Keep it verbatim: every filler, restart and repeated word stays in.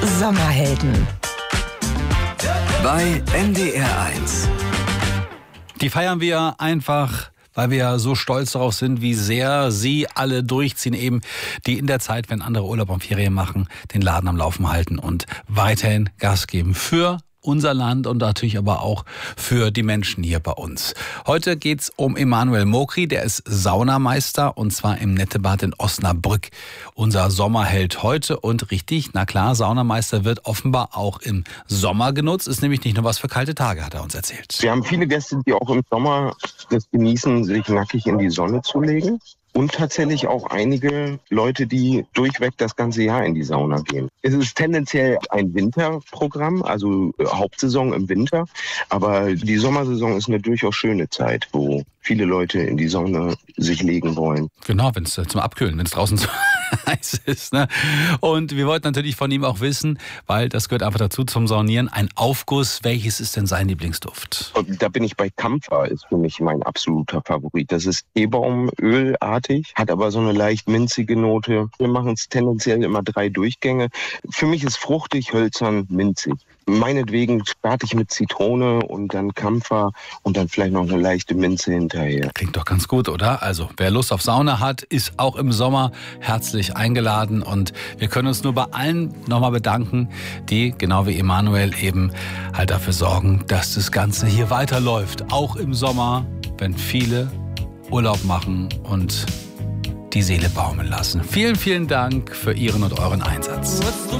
Sommerhelden bei N D R eins. Die feiern wir einfach, weil wir so stolz darauf sind, wie sehr sie alle durchziehen, eben die in der Zeit, wenn andere Urlaub und Ferien machen, den Laden am Laufen halten und weiterhin Gas geben für unser Land und natürlich aber auch für die Menschen hier bei uns. Heute geht's um Emanuel Mokri, der ist Saunameister und zwar im Nettebad in Osnabrück. Unser Sommerheld heute und richtig, na klar, Saunameister wird offenbar auch im Sommer genutzt. Ist nämlich nicht nur was für kalte Tage, hat er uns erzählt. Wir haben viele Gäste, die auch im Sommer das genießen, sich nackig in die Sonne zu legen. Und tatsächlich auch einige Leute, die durchweg das ganze Jahr in die Sauna gehen. Es ist tendenziell ein Winterprogramm, also Hauptsaison im Winter. Aber die Sommersaison ist eine durchaus schöne Zeit, wo viele Leute in die Sauna sich legen wollen. Genau, wenn es zum Abkühlen, wenn es draußen so heiß ist. Ne? Und wir wollten natürlich von ihm auch wissen, weil das gehört einfach dazu zum Saunieren, ein Aufguss. Welches ist denn sein Lieblingsduft? Und da bin ich bei Kampfer, ist für mich mein absoluter Favorit. Das ist Teebaumölartig, hat aber so eine leicht minzige Note. Wir machen es tendenziell immer drei Durchgänge. Für mich ist fruchtig, hölzern, minzig. Meinetwegen starte ich mit Zitrone und dann Kampfer und dann vielleicht noch eine leichte Minze hinterher. Klingt doch ganz gut, oder? Also, wer Lust auf Sauna hat, ist auch im Sommer herzlich eingeladen und wir können uns nur bei allen nochmal bedanken, die, genau wie Emanuel, eben halt dafür sorgen, dass das Ganze hier weiterläuft. Auch im Sommer, wenn viele Urlaub machen und die Seele baumeln lassen. Vielen, vielen Dank für Ihren und euren Einsatz.